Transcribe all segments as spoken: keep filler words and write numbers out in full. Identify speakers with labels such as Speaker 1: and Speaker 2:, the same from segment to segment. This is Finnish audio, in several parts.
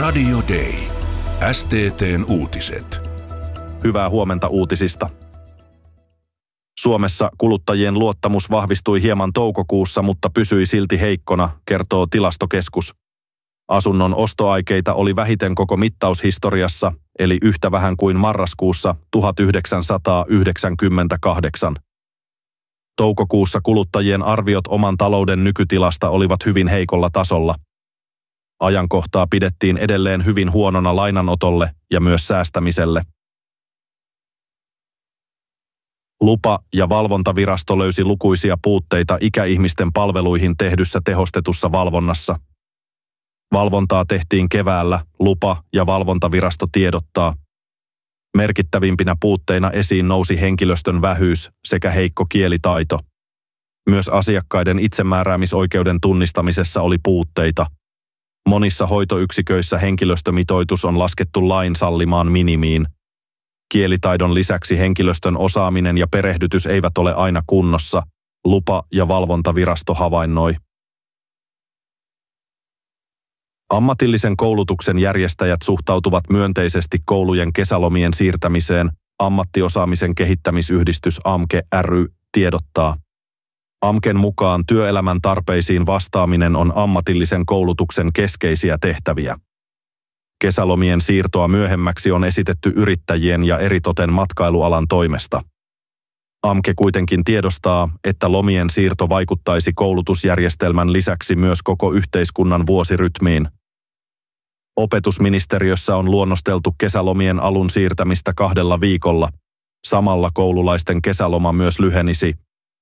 Speaker 1: Radio Day. S T T:n uutiset.
Speaker 2: Hyvää huomenta uutisista. Suomessa kuluttajien luottamus vahvistui hieman toukokuussa, mutta pysyi silti heikkona, kertoo Tilastokeskus. Asunnon ostoaikeita oli vähiten koko mittaushistoriassa, eli yhtä vähän kuin marraskuussa tuhatyhdeksänsataayhdeksänkymmentäkahdeksan. Toukokuussa kuluttajien arviot oman talouden nykytilasta olivat hyvin heikolla tasolla. Ajankohtaa pidettiin edelleen hyvin huonona lainanotolle ja myös säästämiselle. Lupa- ja valvontavirasto löysi lukuisia puutteita ikäihmisten palveluihin tehdyssä tehostetussa valvonnassa. Valvontaa tehtiin keväällä, lupa- ja valvontavirasto tiedottaa. Merkittävimpinä puutteina esiin nousi henkilöstön vähyys sekä heikko kielitaito. Myös asiakkaiden itsemääräämisoikeuden tunnistamisessa oli puutteita. Monissa hoitoyksiköissä henkilöstömitoitus on laskettu lain sallimaan minimiin. Kielitaidon lisäksi henkilöstön osaaminen ja perehdytys eivät ole aina kunnossa, lupa- ja valvontavirasto havainnoi. Ammatillisen koulutuksen järjestäjät suhtautuvat myönteisesti koulujen kesälomien siirtämiseen, ammattiosaamisen kehittämisyhdistys A M K E ry tiedottaa. A M K En mukaan työelämän tarpeisiin vastaaminen on ammatillisen koulutuksen keskeisiä tehtäviä. Kesälomien siirtoa myöhemmäksi on esitetty yrittäjien ja eritoten matkailualan toimesta. A M K E kuitenkin tiedostaa, että lomien siirto vaikuttaisi koulutusjärjestelmän lisäksi myös koko yhteiskunnan vuosirytmiin. Opetusministeriössä on luonnosteltu kesälomien alun siirtämistä kahdella viikolla. Samalla koululaisten kesäloma myös lyhenisi.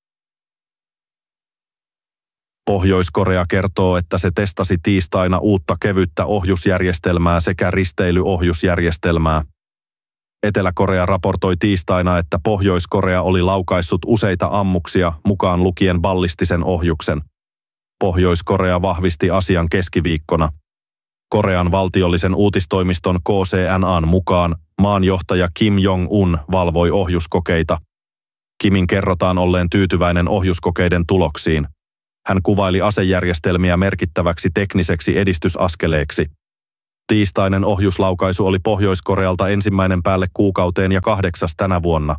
Speaker 2: Pohjois-Korea kertoo, että se testasi tiistaina uutta kevyttä ohjusjärjestelmää sekä risteilyohjusjärjestelmää. Etelä-Korea raportoi tiistaina, että Pohjois-Korea oli laukaissut useita ammuksia, mukaan lukien ballistisen ohjuksen. Pohjois-Korea vahvisti asian keskiviikkona. Korean valtiollisen uutistoimiston K C N A:n mukaan maanjohtaja Kim Jong-un valvoi ohjuskokeita. Kimin kerrotaan olleen tyytyväinen ohjuskokeiden tuloksiin. Hän kuvaili asejärjestelmiä merkittäväksi tekniseksi edistysaskeleeksi. Tiistainen ohjuslaukaisu oli Pohjois-Korealta ensimmäinen päälle kuukauteen ja kahdeksas tänä vuonna.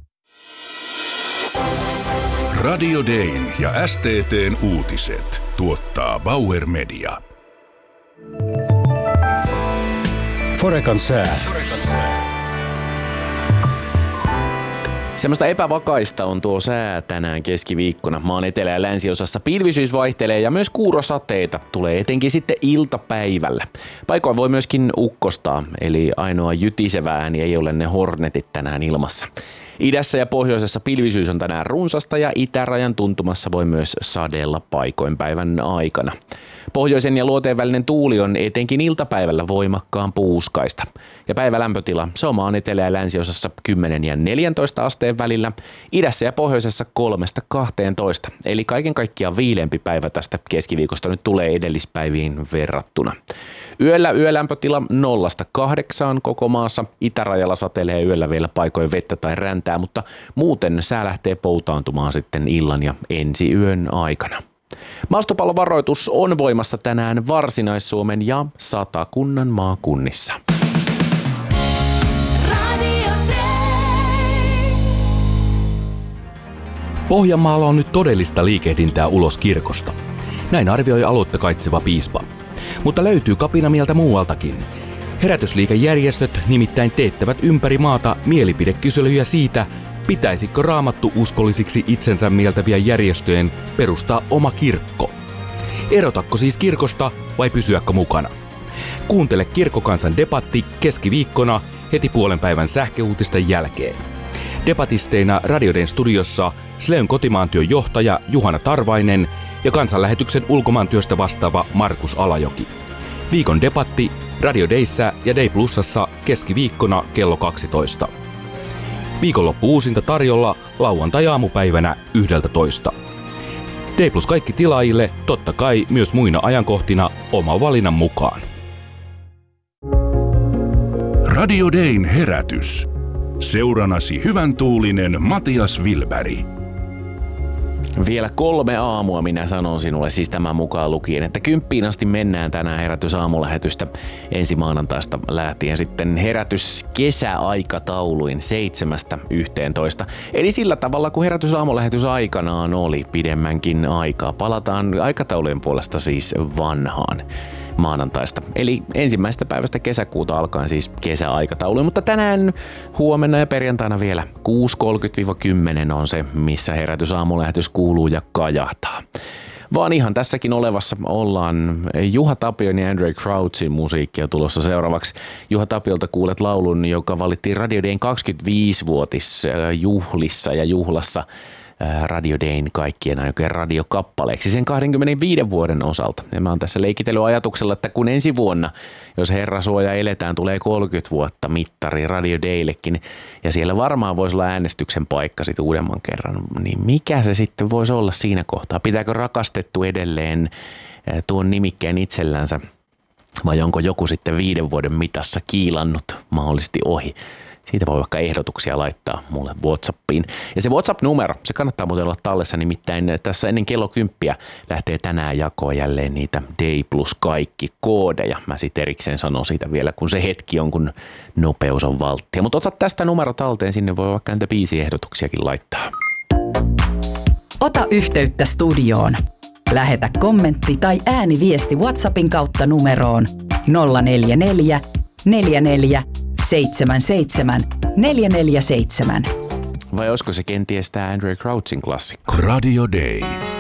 Speaker 1: Radio Dayn ja S T T:n uutiset tuottaa Bauer Media.
Speaker 3: Forecan sää.
Speaker 4: Semmoista epävakaista on tuo sää tänään keskiviikkona. Maan etelä- ja länsiosassa pilvisyys vaihtelee ja myös kuurosateita tulee etenkin sitten iltapäivällä. Paikoin voi myöskin ukkostaa, eli ainoa jytisevä ääni ei ole ne hornetit tänään ilmassa. Idässä ja pohjoisessa pilvisyys on tänään runsasta ja itärajan tuntumassa voi myös sadella paikoin päivän aikana. Pohjoisen ja luoteen välinen tuuli on etenkin iltapäivällä voimakkaan puuskaista. Ja päivälämpötila, se on maan etelä- ja länsiosassa kymmenen ja neljäntoista asteen välillä, idässä ja pohjoisessa kolmesta kahteentoista. Eli kaiken kaikkiaan viileämpi päivä tästä keskiviikosta nyt tulee edellispäiviin verrattuna. Yöllä yölämpötila nollasta kahdeksaan koko maassa. Itärajalla satelee yöllä vielä paikoin vettä tai räntää, mutta muuten sää lähtee poutaantumaan sitten illan ja ensi yön aikana. Maastopallovaroitus on voimassa tänään Varsinais-Suomen ja Satakunnan maakunnissa.
Speaker 3: Pohjanmaalla on nyt todellista liikehdintää ulos kirkosta. Näin arvioi aluetta kaitseva piispa. Mutta löytyy kapinamieltä muualtakin. Herätysliikejärjestöt nimittäin teettävät ympäri maata mielipidekyselyjä siitä, pitäisikö raamattu uskollisiksi itsensä mieltäviä järjestöjen perustaa oma kirkko. Erotakko siis kirkosta vai pysyäkö mukana? Kuuntele Kirkkokansan debatti keskiviikkona heti puolen päivän sähköuutisten jälkeen. Debatisteina Radio Dayn studiossa Sleyn kotimaantyön johtaja Juhana Tarvainen ja kansanlähetyksen ulkomaantyöstä vastaava Markus Alajoki. Viikon debatti Radio Dayssä ja Day Plusassa keskiviikkona kello kaksitoista. Viikonloppu uusinta tarjolla lauantai-aamupäivänä yhdeltätoista. Day Plus kaikki tilaajille, totta kai myös muina ajankohtina oma valinnan mukaan.
Speaker 1: Radio Dayn herätys. Seuranasi hyvän tuulinen Matias Wilberg.
Speaker 4: Vielä kolme aamua minä sanon sinulle, siis tämän mukaan lukien, että kymppiin asti mennään tänään herätysaamulähetystä ensi maanantaista lähtien sitten herätys kesäaikatauluin seitsemästä yhteentoista. Eli sillä tavalla, kun herätysaamulähetys aikanaan oli pidemmänkin aikaa. Palataan aikataulujen puolesta siis vanhaan maanantaista. Eli ensimmäisestä päivästä kesäkuuta alkaen siis kesäaikataulu, mutta tänään, huomenna ja perjantaina vielä kuusi kolmekymmentä kymmenen on se, missä herätysaamulähetys kuuluu ja kajahtaa. Vaan ihan tässäkin olevassa ollaan. Juha Tapion ja Andrae Crouchin musiikkia tulossa seuraavaksi. Juha Tapiolta kuulet laulun, joka valittiin Radio Dayn kaksikymmentäviisivuotisjuhlissa ja juhlassa Radio Dayn kaikkien aikojen radiokappaleeksi sen kaksikymmentäviisi vuoden osalta. Ja mä oon tässä leikitellyt ajatuksella, että kun ensi vuonna, jos Herra suoja eletään, tulee kolmekymmentä vuotta mittari Radio Dayllekin, ja siellä varmaan voisi olla äänestyksen paikka sitten uudemman kerran, niin mikä se sitten voisi olla siinä kohtaa? Pitääkö rakastettu edelleen tuon nimikkeen itsellänsä, vai onko joku sitten viiden vuoden mitassa kiilannut mahdollisesti ohi? Siitä voi vaikka ehdotuksia laittaa mulle WhatsAppiin. Ja se WhatsApp-numero, se kannattaa muuten olla tallessa, nimittäin tässä ennen kello kymppiä lähtee tänään jakoon jälleen niitä Day plus kaikki koodeja. Mä sit erikseen sanon siitä vielä, kun se hetki on, kun nopeus on valttia. Mutta ota tästä numero talteen, sinne voi vaikka niitä biisiehdotuksiakin laittaa.
Speaker 5: Ota yhteyttä studioon. Lähetä kommentti tai ääniviesti WhatsAppin kautta numeroon nolla neljä neljä neljä neljä seitsemän seitsemän neljä neljä seitsemän.
Speaker 4: Vai olisiko se kenties tämä Andrae Crouchin klassikko?
Speaker 1: Radio Day.